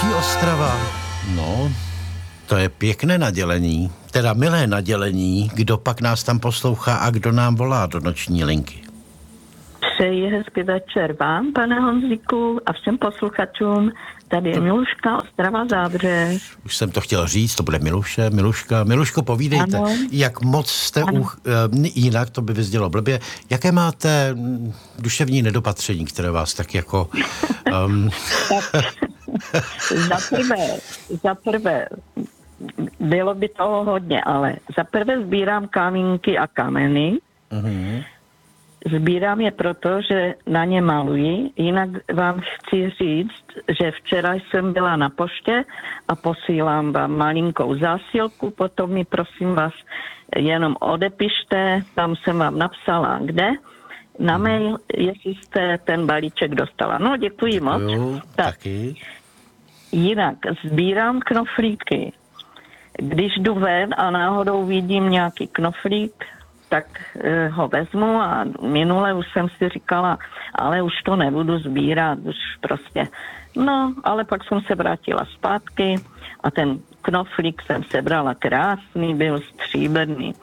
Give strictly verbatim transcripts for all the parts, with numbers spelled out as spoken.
Menší Ostrava. No, to je pěkné nadělení. Teda milé nadělení, kdo pak nás tam poslouchá a kdo nám volá do noční linky. Přeji hezký večer vám, pane Honzíku, a všem posluchačům. Tady je Miluška, Ostrava Zábřeh. Už jsem to chtěl říct, to bude Miluše, Miluška. Miluško, povídejte, ano. Jak moc jste uch, jinak, to by vyznělo blbě, jaké máte duševní nedopatření, které vás tak jako... Um... tak, za prvé, za prvé, bylo by toho hodně, ale za prvé sbírám kamínky a kameny. Uh-huh. Sbírám je proto, že na ně maluji. Jinak vám chci říct, že včera jsem byla na poště a posílám vám malinkou zásilku, potom mi prosím vás jenom odepište, tam jsem vám napsala kde, na mail, jestli jste ten balíček dostala. No, děkuji moc. Jo, tak. Taky. Jinak sbírám knoflíky. Když jdu ven a náhodou vidím nějaký knoflík, tak e, ho vezmu a minule už jsem si říkala, ale už to nebudu sbírat, už prostě. No, ale pak jsem se vrátila zpátky a ten knoflík jsem sebrala krásný, byl stříbrný.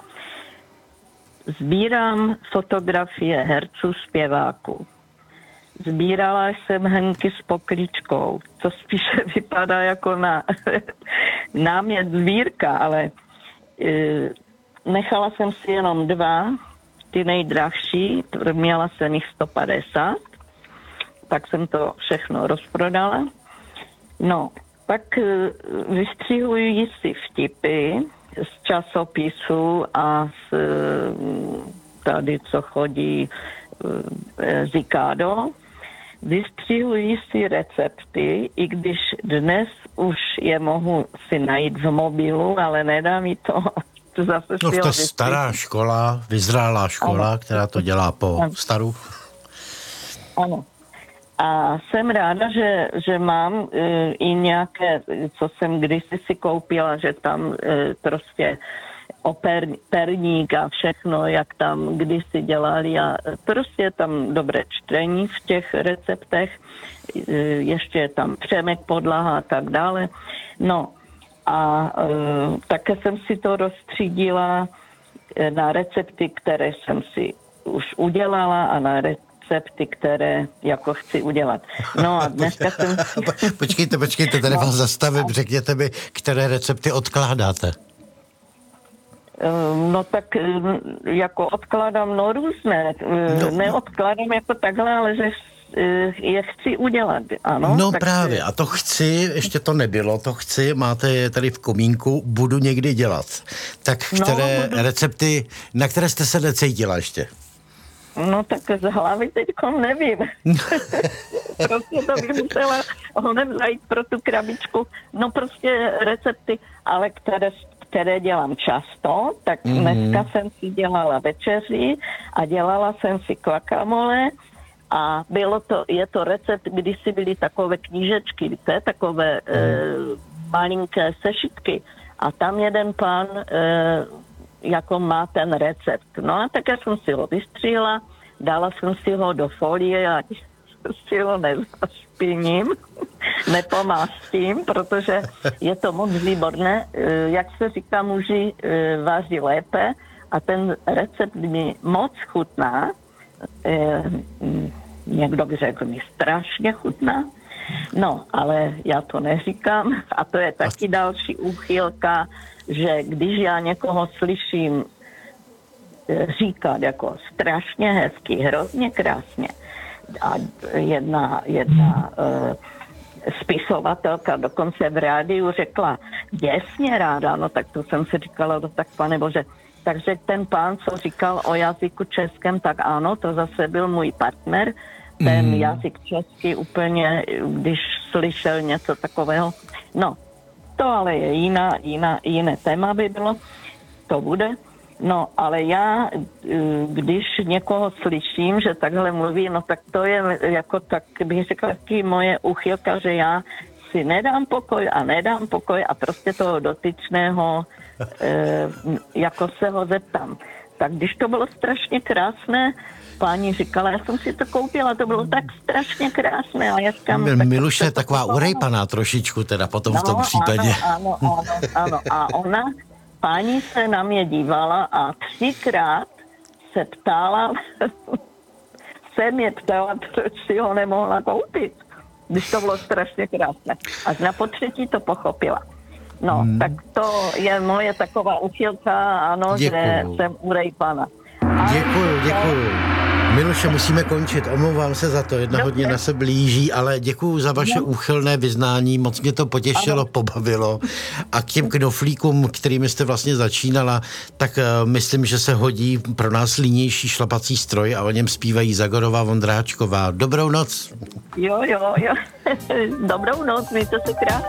Sbírám fotografie herců, zpěváků. Sbírala jsem hrnky s pokličkou, co spíše vypadá jako na námět sbírka, ale e, nechala jsem si jenom dva, ty nejdražší, měla jsem jich sto padesát, tak jsem to všechno rozprodala. No, pak vystřihuji si vtipy z časopisu a z tady, co chodí z Ikado. Vystřihuji si recepty, i když dnes už je mohu si najít v mobilu, ale nedá mi to. Zase no to je stará škola, vyzrálá škola, ano, která to dělá po ano. staru. Ano. A jsem ráda, že, že mám uh, i nějaké, co jsem kdysi si koupila, že tam uh, prostě operník a všechno, jak tam kdysi dělali a prostě je tam dobré čtení v těch receptech, uh, ještě je tam Přemek Podlaha a tak dále. No, a e, také jsem si to rozstřídila na recepty, které jsem si už udělala a na recepty, které jako chci udělat. No a dneska jsem... Počkejte, počkejte, tady no. vás zastavím, řekněte mi, které recepty odkládáte. No tak jako odkládám no různé. No. Neodkládám jako takhle, ale že je chci udělat, ano. No tak právě, a to chci, ještě to nebylo, to chci, máte je tady v komínku, budu někdy dělat. Tak které no, budu... recepty, na které jste se necítila ještě? No tak z hlavy teďkom nevím. Prostě to bych musela honem zajít pro tu krabičku. No prostě recepty, ale které, které dělám často, tak mm-hmm. dneska jsem si dělala večeři a dělala jsem si guacamole. A bylo to, je to recept, kdysi byly takové knížečky, víte, takové mm. e, malinké sešitky. A tam jeden pán e, jako má ten recept. No a tak já jsem si ho vystřihla, dala jsem si ho do folie a si ho nezašpiním, nepomástím, protože je to moc výborné. E, jak se říká, muži e, vaří lépe a ten recept mi moc chutná. Eh, někdo by řekl, mi strašně chutná. No, ale já to neříkám. A to je taky další úchylka, že když já někoho slyším říkat jako strašně hezky, hrozně krásně, a jedna, jedna eh, spisovatelka dokonce v rádiu řekla děsně ráda, no tak to jsem si říkala, no tak pane bože. Takže ten pán, co říkal o jazyku českém, tak ano, to zase byl můj partner. Ten mm. jazyk český úplně, když slyšel něco takového. No, to ale je jiná, jiná, jiné téma by bylo. To bude. No, ale já, když někoho slyším, že takhle mluví, no tak to je jako tak, bych řekla, taky moje uchylka, že já si nedám pokoj a nedám pokoj a prostě toho dotyčného e, jako se ho zeptám. tak když to bylo strašně krásné, páni říkala, já jsem si to koupila, to bylo tak strašně krásné. A já říkám, M- tak Miluše je to taková kupovala. urejpaná trošičku teda potom no, v tom případě. Ano, ano, ano, ano. A ona, paní se na mě dívala a třikrát se ptala, se mě ptala, proč si ho nemohla koupit, když to bylo strašně krásné. Až na potřetí to pochopila. No, hmm. tak to je moje taková uchylka, ano, Děkuju. že jsem urejpana. Děkuju, děkuju. Miluše, musíme končit. Omlouvám se za to, jedna Dobře. hodina se blíží, ale děkuju za vaše No. úchylné vyznání, moc mě to potěšilo, Ano. pobavilo. A k těm knoflíkům, kterými jste vlastně začínala, tak uh, myslím, že se hodí pro nás línější šlapací stroj a o něm zpívají Zagorová, Vondráčková. Dobrou noc. Jo, jo, jo. Dobrou noc, mějte se krásně.